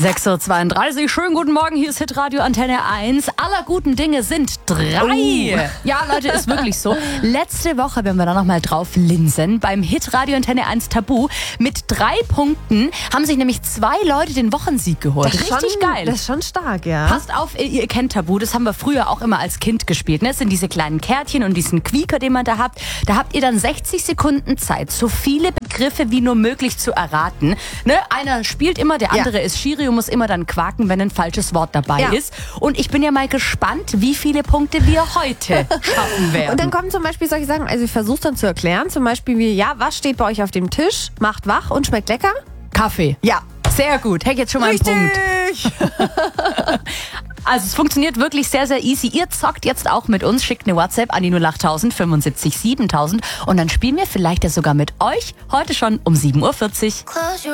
6.32 Uhr, schönen guten Morgen, hier ist Hitradio Antenne 1. Aller guten Dinge sind 3. Ja, Leute, ist wirklich so. Letzte Woche, wenn wir da nochmal drauf linsen, beim Hitradio Antenne 1 Tabu, mit 3 Punkten haben sich nämlich 2 Leute den Wochensieg geholt. Das ist Richtig schon, geil. Das ist schon stark, ja. Passt auf, ihr kennt Tabu, das haben wir früher auch immer als Kind gespielt. Ne? Das sind diese kleinen Kärtchen und diesen Quieker, den man da habt. Da habt ihr dann 60 Sekunden Zeit, so viele Begriffe wie nur möglich zu erraten. Ne? Einer spielt immer, der andere ist Schiri und muss immer dann quaken, wenn ein falsches Wort dabei ist. Und ich bin ja mal gespannt, wie viele Punkte wir heute schaffen werden. Und dann kommen zum Beispiel solche Sachen, also ich versuche dann zu erklären, zum Beispiel wie, ja, was steht bei euch auf dem Tisch, macht wach und schmeckt lecker? Kaffee. Ja. Sehr gut. Hey, jetzt schon mal einen Punkt. Also es funktioniert wirklich sehr, sehr easy. Ihr zockt jetzt auch mit uns, schickt eine WhatsApp an die 08000 75 7000 und dann spielen wir vielleicht ja sogar mit euch heute schon um 7.40 Uhr.